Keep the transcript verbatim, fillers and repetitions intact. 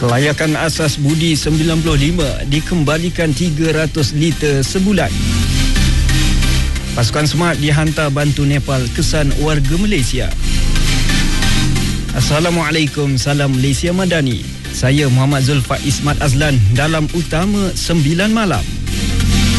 Kelayakan asas budi sembilan puluh lima dikembalikan tiga ratus liter sebulan. Pasukan Smart dihantar bantu Nepal kesan warga Malaysia. Assalamualaikum, salam Malaysia Madani. Saya Muhammad Zulfa Ismat Azlan dalam Utama sembilan Malam.